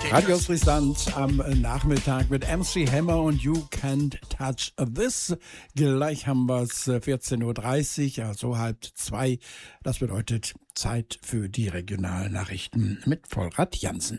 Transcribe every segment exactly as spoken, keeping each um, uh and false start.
Radio Friesland am Nachmittag mit M C Hammer und You Can't Touch This. Gleich haben wir es vierzehn Uhr dreißig, also halb zwei. Das bedeutet Zeit für die Regionalnachrichten mit Volkert Jansen.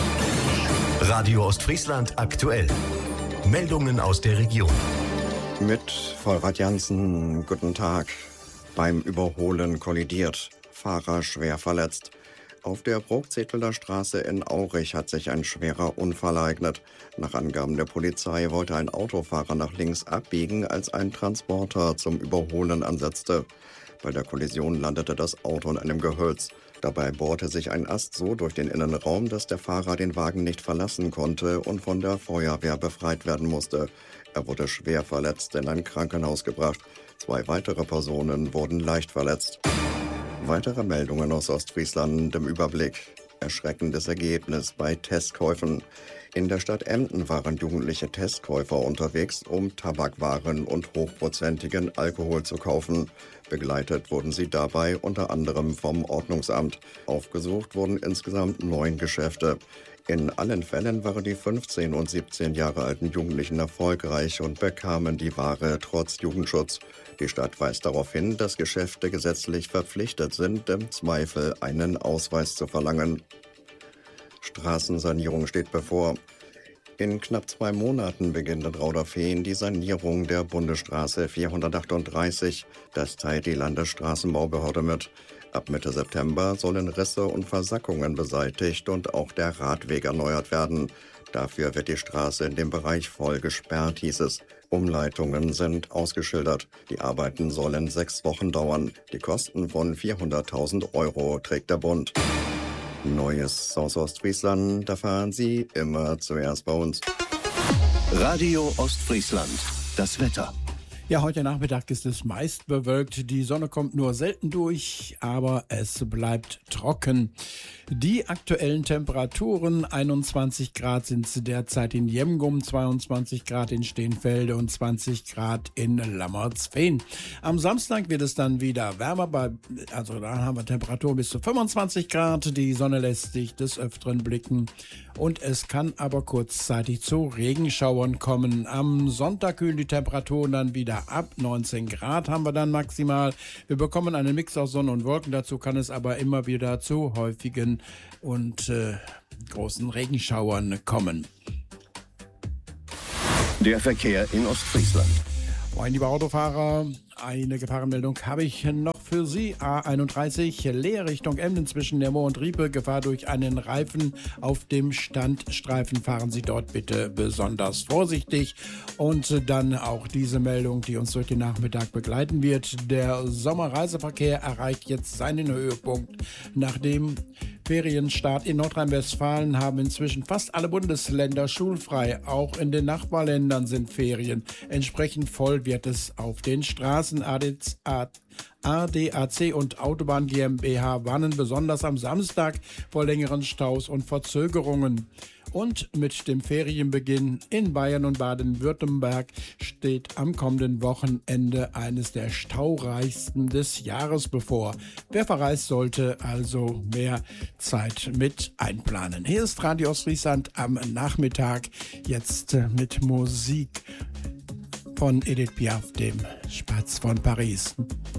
Radio Ostfriesland aktuell. Meldungen aus der Region. Mit Volkert Jansen, guten Tag. Beim Überholen kollidiert, Fahrer schwer verletzt. Auf der Brokzetteler Straße in Aurich hat sich ein schwerer Unfall ereignet. Nach Angaben der Polizei wollte ein Autofahrer nach links abbiegen, als ein Transporter zum Überholen ansetzte. Bei der Kollision landete das Auto in einem Gehölz. Dabei bohrte sich ein Ast so durch den Innenraum, dass der Fahrer den Wagen nicht verlassen konnte und von der Feuerwehr befreit werden musste. Er wurde schwer verletzt in ein Krankenhaus gebracht. Zwei weitere Personen wurden leicht verletzt. Weitere Meldungen aus Ostfriesland im Überblick. Erschreckendes Ergebnis bei Testkäufen. In der Stadt Emden waren jugendliche Testkäufer unterwegs, um Tabakwaren und hochprozentigen Alkohol zu kaufen. Begleitet wurden sie dabei unter anderem vom Ordnungsamt. Aufgesucht wurden insgesamt neun Geschäfte. In allen Fällen waren die fünfzehn- und siebzehn Jahre alten Jugendlichen erfolgreich und bekamen die Ware trotz Jugendschutz. Die Stadt weist darauf hin, dass Geschäfte gesetzlich verpflichtet sind, im Zweifel einen Ausweis zu verlangen. Straßensanierung steht bevor. In knapp zwei Monaten beginnt in Rauderfehn die Sanierung der Bundesstraße vierhundertachtunddreißig. Das teilt die Landesstraßenbaubehörde mit. Ab Mitte September sollen Risse und Versackungen beseitigt und auch der Radweg erneuert werden. Dafür wird die Straße in dem Bereich voll gesperrt, hieß es. Umleitungen sind ausgeschildert. Die Arbeiten sollen sechs Wochen dauern. Die Kosten von vierhunderttausend Euro trägt der Bund. Neues aus Ostfriesland, da fahren Sie immer zuerst bei uns. Radio Ostfriesland, das Wetter. Ja, heute Nachmittag ist es meist bewölkt. Die Sonne kommt nur selten durch, aber es bleibt trocken. Die aktuellen Temperaturen, einundzwanzig Grad sind es derzeit in Jemgum, zweiundzwanzig Grad in Steenfelde und zwanzig Grad in Lammertsveen. Am Samstag wird es dann wieder wärmer, bei, also da haben wir Temperaturen bis zu fünfundzwanzig Grad. Die Sonne lässt sich des Öfteren blicken und es kann aber kurzzeitig zu Regenschauern kommen. Am Sonntag kühlen die Temperaturen dann wieder ab. neunzehn Grad haben wir dann maximal. Wir bekommen einen Mix aus Sonne und Wolken. Dazu kann es aber immer wieder zu häufigen und äh, großen Regenschauern kommen. Der Verkehr in Ostfriesland. Moin, liebe Autofahrer. Eine Gefahrenmeldung habe ich noch für Sie. A einunddreißig, Leer Richtung Emden zwischen Nermoor und Riepe. Gefahr durch einen Reifen auf dem Standstreifen. Fahren Sie dort bitte besonders vorsichtig. Und dann auch diese Meldung, die uns durch den Nachmittag begleiten wird. Der Sommerreiseverkehr erreicht jetzt seinen Höhepunkt. Nachdem Ferienstart in Nordrhein-Westfalen haben inzwischen fast alle Bundesländer schulfrei. Auch in den Nachbarländern sind Ferien. Entsprechend voll wird es auf den Straßen. A D A C und Autobahn GmbH warnen besonders am Samstag vor längeren Staus und Verzögerungen. Und mit dem Ferienbeginn in Bayern und Baden-Württemberg steht am kommenden Wochenende eines der staureichsten des Jahres bevor. Wer verreist, sollte also mehr Zeit mit einplanen. Hier ist Radio Ostfriesland am Nachmittag, jetzt mit Musik von Edith Piaf, dem Spatz von Paris.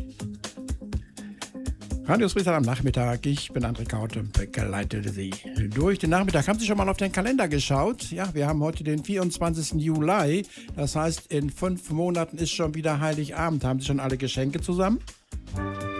Radio Ostfriesland am Nachmittag. Ich bin André Kaute und begleitete Sie durch den Nachmittag. Haben Sie schon mal auf den Kalender geschaut? Ja, wir haben heute den vierundzwanzigsten Juli. Das heißt, in fünf Monaten ist schon wieder Heiligabend. Haben Sie schon alle Geschenke zusammen?